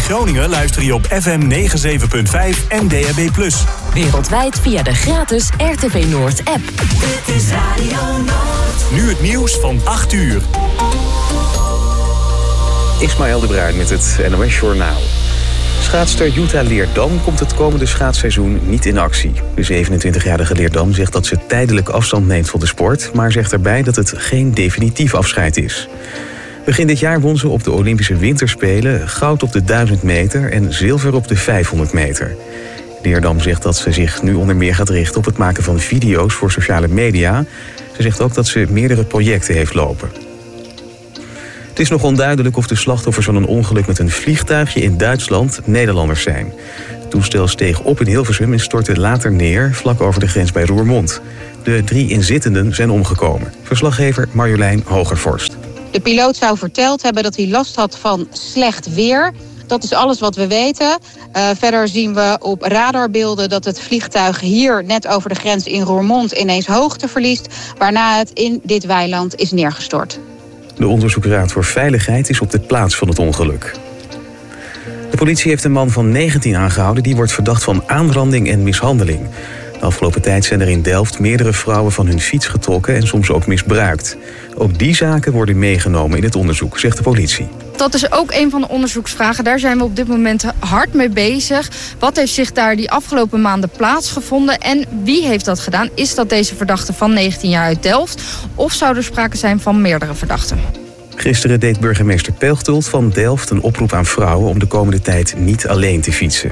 Groningen luister je op FM 97.5 en DAB+. Wereldwijd via de gratis RTV Noord app. Dit is Radio Noord. Nu het nieuws van 8 uur. Ismaël de Bruin met het NOS Journaal. Schaatster Jutta Leerdam komt het komende schaatsseizoen niet in actie. De 27-jarige Leerdam zegt dat ze tijdelijk afstand neemt van de sport, maar zegt erbij dat het geen definitief afscheid is. Begin dit jaar won ze op de Olympische Winterspelen goud op de 1000 meter en zilver op de 500 meter. Leerdam zegt dat ze zich nu onder meer gaat richten op het maken van video's voor sociale media. Ze zegt ook dat ze meerdere projecten heeft lopen. Het is nog onduidelijk of de slachtoffers van een ongeluk met een vliegtuigje in Duitsland Nederlanders zijn. Het toestel steeg op in Hilversum en stortte later neer vlak over de grens bij Roermond. De 3 inzittenden zijn omgekomen. Verslaggever Marjolein Hogervorst. De piloot zou verteld hebben dat hij last had van slecht weer. Dat is alles wat we weten. Verder zien we op radarbeelden dat het vliegtuig hier net over de grens in Roermond ineens hoogte verliest, waarna het in dit weiland is neergestort. De Onderzoeksraad voor Veiligheid is op de plaats van het ongeluk. De politie heeft een man van 19 aangehouden die wordt verdacht van aanranding en mishandeling. De afgelopen tijd zijn er in Delft meerdere vrouwen van hun fiets getrokken en soms ook misbruikt. Ook die zaken worden meegenomen in het onderzoek, zegt de politie. Dat is ook een van de onderzoeksvragen. Daar zijn we op dit moment hard mee bezig. Wat heeft zich daar die afgelopen maanden plaatsgevonden en wie heeft dat gedaan? Is dat deze verdachte van 19 jaar uit Delft of zou er sprake zijn van meerdere verdachten? Gisteren deed burgemeester Pelgtult van Delft een oproep aan vrouwen om de komende tijd niet alleen te fietsen.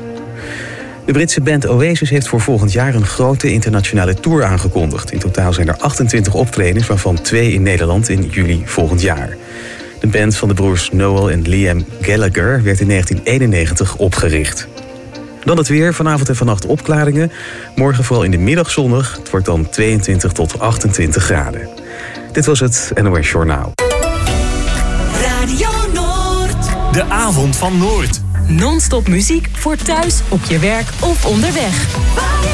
De Britse band Oasis heeft voor volgend jaar een grote internationale tour aangekondigd. In totaal zijn er 28 optredens, waarvan 2 in Nederland in juli volgend jaar. De band van de broers Noel en Liam Gallagher werd in 1991 opgericht. Dan het weer, vanavond en vannacht opklaringen. Morgen vooral in de middag zonnig. Het wordt dan 22 tot 28 graden. Dit was het NOS Journaal. Radio Noord. De avond van Noord. Non-stop muziek voor thuis, op je werk of onderweg.